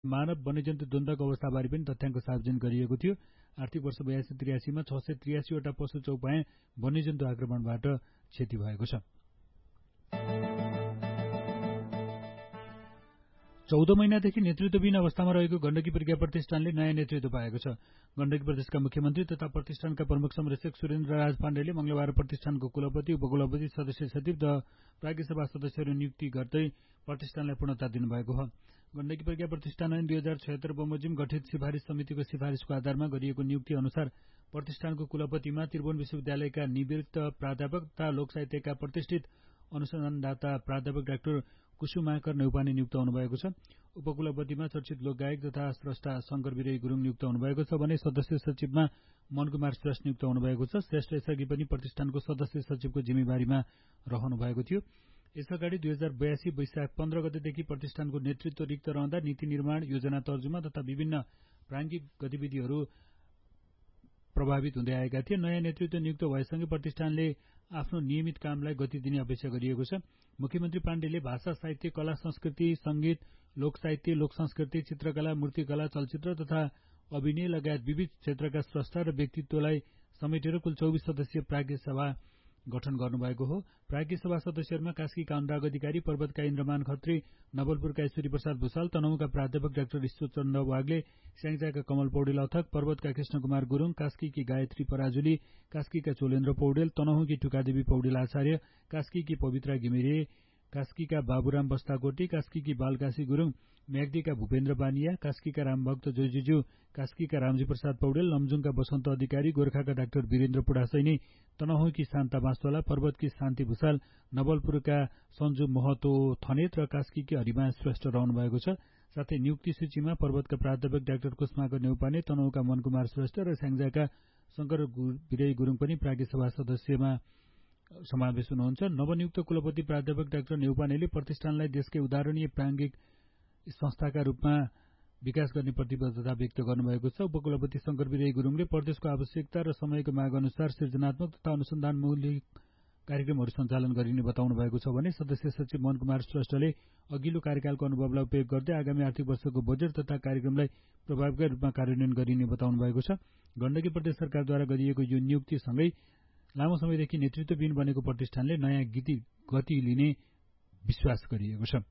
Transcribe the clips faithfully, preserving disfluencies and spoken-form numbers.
मानव वन्यजन्तु द्वन्द्वको अवस्थाबारे पनि तथ्याङ्क सार्वजनिक गरिएको थियो। आर्थिक वर्ष बयासी त्रियासीमा छ सय त्रियासीवटा पशु चौपाया वन्यजन्तु आक्रमणबाट क्षति भएको छ। चौध महिनादेखि नेतृत्वविहीन अवस्थामा रहेको गण्डकी प्रज्ञा प्रतिष्ठानले नयाँ नेतृत्व पाएको छ। गण्डकी प्रदेशका मुख्यमन्त्री तथा प्रतिष्ठानका प्रमुख संरक्षक सुरेन्द्र राज पाण्डेले मंगलबार प्रतिष्ठानको कुलपति, उपकुलपति, सदस्य सचिव र प्राज्ञ सभा सदस्यहरू नियुक्ति गर्दै प्रतिष्ठानलाई पूर्णता दिनुभएको हो। गण्डकी प्रज्ञा प्रतिष्ठान ऐन दुई हजार छयत्तर बमोजिम गठित सिफारिस समितिको सिफारिसको आधारमा गरिएको नियुक्ति अनुसार प्रतिष्ठानको कुलपतिमा त्रिभुवन विश्वविद्यालयका निवृत्त प्राध्यापक तथा लोक साहित्यका प्रतिष्ठित अनुसन्धानदाता प्राध्यापक डाक्टर कुसुमाकर नेउपाने नियुक्त हुनुभएको छ। उपकुलपतिमा चर्चित लोकगायक तथा स्रष्टा शंकर विरही गुरुङ नियुक्त हुनुभएको छ भने सदस्य सचिवमा मनकुमार श्रेष्ठ नियुक्त हुनुभएको छ। श्रेष्ठ यसअघि पनि प्रतिष्ठानको सदस्य सचिवको जिम्मेवारीमा रहनु भएको थियो। यसअगाडि दुई हजार बयासी वैशाख पन्ध्र गतेदेखि प्रतिष्ठानको नेतृत्व रिक्त रहँदा नीति निर्माण, योजना तर्जुमा तथा विभिन्न प्राङ्गिक गतिविधिहरू प्रभावित हुँदै आएका थिए। नयाँ नेतृत्व नियुक्त भएसँगै प्रतिष्ठानले आफ्नो नियमित कामलाई गति दिने अपेक्षा गरिएको छ। मुख्यमन्त्री पाण्डेले भाषा, साहित्य, कला, संस्कृति, संगीत, लोक साहित्य, लोक संस्कृति, चित्रकला, मूर्तिकला, चलचित्र तथा अभिनय लगायत विविध क्षेत्रका स्रष्टा र व्यक्तित्वलाई समेटेर कुल चौबिस सदस्यीय प्राज्ञ सभा गठन गर्नुभएको हो। प्राज्ञ सभा सदस्यहरूमा कास्कीका अनुराग अधिकारी, पर्वतका इन्द्रमान खत्री, नवलपुरका ईश्वरी प्रसाद भूषाल, तनहुँका प्राध्यापक डाक्टर ईश्वरचन्द्र वाग्ले, स्याङ्जाका कमल पौडेल अथक, पर्वतका कृष्णकुमार गुरुङ, कास्कीकी गायत्री पराजुली, कास्कीका चोलेन्द्र पौडेल, तनहुँकी टुकादेवी पौडेल आचार्य, कास्कीकी पवित्रा घिमिरे, कास्कीका बाबुराम बस्ताकोटी, कास्कीकी बालकाशी गुरुङ, म्याग्दीका भूपेन्द्र बानिया, कास्कीका रामभक्त जोजीज्यू, कास्कीका रामजी प्रसाद पौडेल, लमजुङका बसन्त अधिकारी, गोर्खाका डाक्टर वीरेन्द्र पुडासैनी, तनहुँकी शान्ता बाँसवाला, पर्वतकी शान्ति भूषाल, नवलपुरका सञ्जु महतो थनेत र कास्कीकी हरिमा श्रेष्ठ रहनु भएको छ। साथै नियुक्ति सूचीमा पर्वतका प्राध्यापक डाक्टर कुसमाकर नेउपाने, तनहुँका मनकुमार श्रेष्ठ र स्याङ्जाका शंकर विरही गुरुङ पनि प्राज्ञ सभा सदस्यमा समावेश हुनुहुन्छ। नवनियुक्त कुलपति प्राध्यापक डाक्टर नेउपानेले प्रतिष्ठानलाई देशकै उदाहरणीय प्राङ्गिक संस्थाका रूपमा विकास गर्ने प्रतिबद्धता व्यक्त गर्नुभएको छ। उपकुलपति शंकर विरही गुरुङले प्रदेशको आवश्यकता र समयको माग अनुसार सृजनात्मक तथा अनुसन्धानमूलक कार्यक्रमहरू सञ्चालन गरिने बताउनु भएको छ भने सदस्य सचिव मनकुमार श्रेष्ठले अघिल्लो कार्यकालको अनुभवलाई उपयोग गर्दै आगामी आर्थिक वर्षको बजेट तथा कार्यक्रमलाई प्रभावकारी रूपमा कार्यान्वयन गरिने बताउनु भएको छ। गण्डकी प्रदेश सरकारद्वारा गरिएको यो नियुक्तिसँगै लामो समयदेखि नेतृत्वविहीन बनेको प्रतिष्ठानले नयाँ गति गति लिने विश्वास गरिएको छ।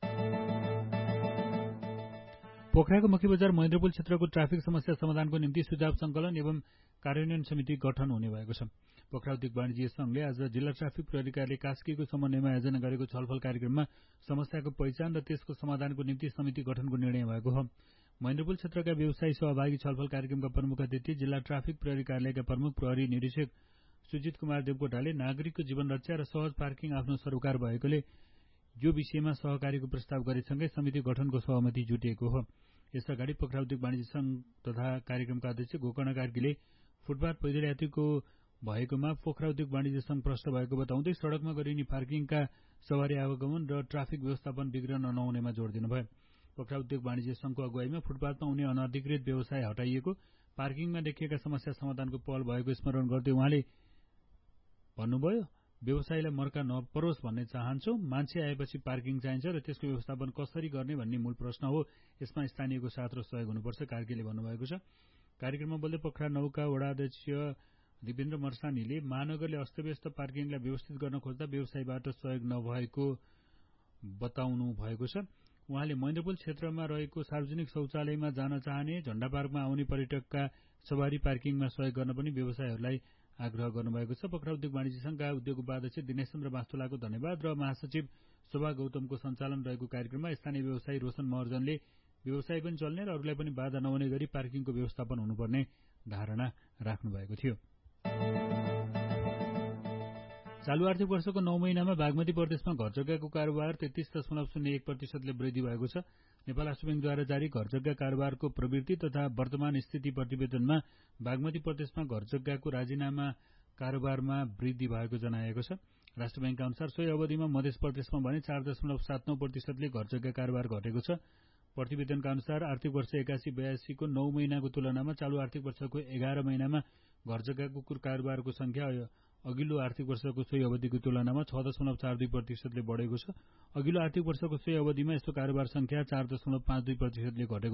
पोखराको मुख्य बजार महेन्द्रपुल क्षेत्रको ट्राफिक समस्या समाधानको निम्ति सुझाव संकलन एवं कार्यान्वयन समिति गठन हुने भएको छ। पोखरा उद्योग वाणिज्य संघले आज जिल्ला ट्राफिक प्रहरी कार्यालय कास्कीको समन्वयमा आयोजना गरेको छलफल कार्यक्रममा समस्याको पहिचान र त्यसको समाधानको निम्ति समिति गठनको निर्णय भएको हो। महेन्द्रपुल क्षेत्रका व्यवसायी सहभागी छलफल कार्यक्रमका प्रमुख अतिथि जिल्ला ट्राफिक प्रहरी कार्यालयका प्रमुख प्रहरी निरीक्षक सुजित कुमार देवकोटाले नागरिकको जीवन रक्षा र सहज पार्किङ आफ्नो सरोकार भएकोले यो विषयमा सहकारीको प्रस्ताव गरेसँगै समिति गठनको सहमति जुटिएको हो। यसअगाडि पोखरा उद्योग वाणिज्य संघ तथा कार्यक्रमका अध्यक्ष गोकर्ण कार्कीले फुटपाथ पैदल यात्रीको भएकोमा पोखरा उद्योग वाणिज्य संघ प्रष्ट भएको बताउँदै सड़कमा गरिने पार्किङका सवारी आवागमन र ट्राफिक व्यवस्थापन बिग्रन नहुनेमा जोड़ दिनुभयो। पोखरा उद्योग वाणिज्य संघको अगुवाईमा फुटपाथमा हुने अनधिकृत व्यवसाय हटाइएको, पार्किङमा देखिएका समस्या समाधानको पहल भएको स्मरण गर्दै उहाँले भन्नुभयो, व्यवसायीलाई मर्का नपरोस् भन्ने चाहन्छौ। मान्छे आएपछि पार्किङ चाहिन्छ र त्यसको व्यवस्थापन कसरी गर्ने भन्ने मूल प्रश्न हो। यसमा स्थानीयको साथ र सहयोग हुनुपर्छ, कार्कीले भन्नुभएको छ। कार्यक्रममा बोल्दै पोखरा नौका वडाध्यक्ष दिपेन्द्र मर्सानीले महानगरले अस्तव्यस्त पार्किङलाई व्यवस्थित गर्न खोज्दा व्यवसायीबाट सहयोग नभएको बताउनु भएको छ। उहाँले महेन्द्रपुल क्षेत्रमा रहेको सार्वजनिक शौचालयमा जान चाहने, झण्डा पार्कमा आउने पर्यटकका सवारी पार्किङमा सहयोग गर्न पनि व्यवसायीहरूलाई आग्रह गर्नुभएको छ। पोखरा उद्योग वाणिज्य संघका उद्योग उपाध्यक्ष दिनेश चन्द्र बास्तोलाको धन्यवाद र महासचिव शोभा गौतमको सञ्चालन रहेको कार्यक्रममा स्थानीय व्यवसायी रोशन महर्जनले व्यवसाय पनि चल्ने र अरूलाई पनि बाधा नहुने गरी पार्किङको व्यवस्थापन हुनुपर्ने धारणा राख्नु भएको थियो। चालू आर्थिक वर्षको नौ महिनामा बागमती प्रदेशमा घर जग्गाको कारोबार तेत्तीस दशमलव शून्य एक प्रतिशतले वृद्धि भएको छ। नेपाल राष्ट्र ब्याङ्कद्वारा जारी घर जग्गा कारोबारको प्रवृत्ति तथा वर्तमान स्थिति प्रतिवेदनमा बागमती प्रदेशमा घर जग्गाको राजीनामा कारोबारमा वृद्धि भएको जनाएको छ। राष्ट्र ब्याङ्कका अनुसार सोही अवधिमा मध्य प्रदेशमा भने चार दशमलव सात नौ प्रतिशतले घर जग्गा कारोबार घटेको छ। प्रतिवेदनका अनुसार आर्थिक वर्ष एकासी बयासीको नौ महिनाको तुलनामा चालू आर्थिक वर्षको एघार महिनामा घर जग्गाको कुल कारोबारको संख्या अघिल्लो आर्थिक वर्षको सोही अवधिको तुलनामा छ दशमलव चार दुई प्रतिशतले बढ़ेको छ। अघिल्लो आर्थिक वर्षको सोही अवधिमा यस्तो कारोबार संख्या चार दशमलव पाँच दुई प्रतिशतले घटेको